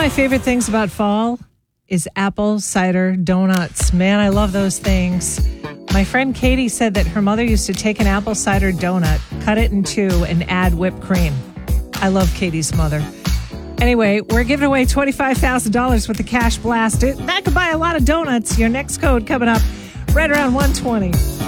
my favorite things about fall is apple cider donuts. Man, I love those things. My friend Katie said that her mother used to take an apple cider donut, cut it in two, and add whipped cream. I love Katie's mother. Anyway, we're giving away $25,000 with the Cash Blast. That could buy a lot of donuts. Your next code coming up right around 1:20.